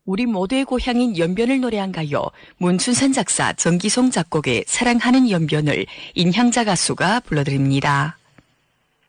우리 모두의 고향인 연변을 노래한 가요. 문춘선 작사, 정기송 작곡의 사랑하는 연변을 인향자 가수가 불러드립니다.